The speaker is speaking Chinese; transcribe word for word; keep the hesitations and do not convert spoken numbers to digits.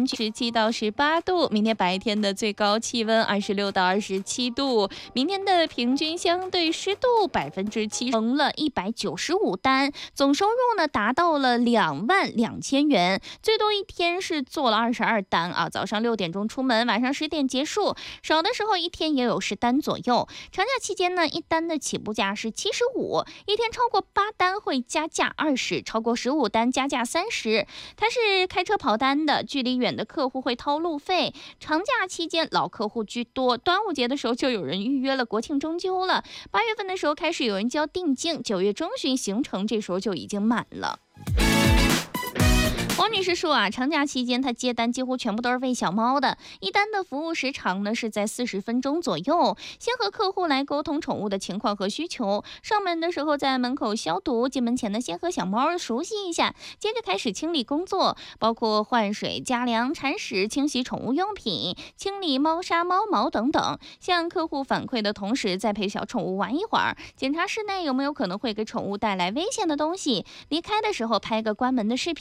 均十七到十八度，明天白天的最高气温二十六到二十七度，明天的平均相对湿度百分之七，成了一百九十五单，总收入呢达到了两万两千元，最多一天是做了二十二单啊，早上六点钟出门，晚上十点结束，少的时候一天也有十单左右。长假期间呢，一单的起步价是七十五，一天超过八单会加价二十，超过十五单加价三十。他是开车跑单的，距离远的客户会掏路费。长假期间老客户居多，端午节的时候就有人预约了国庆中秋了，八月份的时候开始有人交定金，九月中旬行程这时候就已经满了。王女士说啊，长假期间她接单几乎全部都是喂小猫的，一单的服务时长呢是在四十分钟左右，先和客户来沟通宠物的情况和需求，上门的时候在门口消毒，进门前呢先和小猫熟悉一下，接着开始清理工作，包括换水、加粮、铲屎、清洗宠物用品、清理猫砂、猫毛等等。向客户反馈的同时，再陪小宠物玩一会儿，检查室内有没有可能会给宠物带来危险的东西，离开的时候拍个关门的视频。